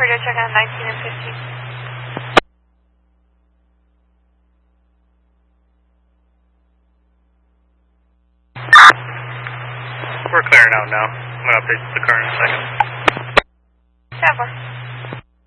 radio check on 19 and 15. We're clearing out now. I'm going to update the current in a second. 10-4.